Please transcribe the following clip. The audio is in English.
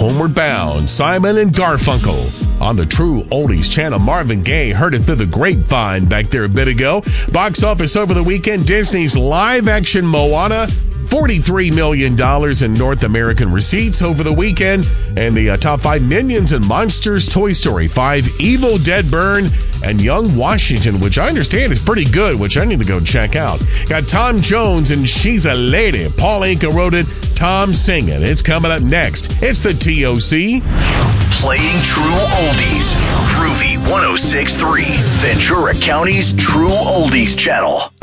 Homeward Bound, Simon and Garfunkel. On the True Oldies channel, Marvin Gaye heard it through the grapevine back there a bit ago. Box office over the weekend, Disney's live-action Moana, $43 million in North American receipts over the weekend. And the top 5 Minions and Monsters, Toy Story 5, Evil Dead Burn, and Young Washington, which I understand is pretty good, which I need to go check out. Got Tom Jones and She's a Lady. Paul Anka wrote it, Tom singing. It's coming up next. It's the TOC. Playing True Oldies. Groovy 106.3, Ventura County's True Oldies channel.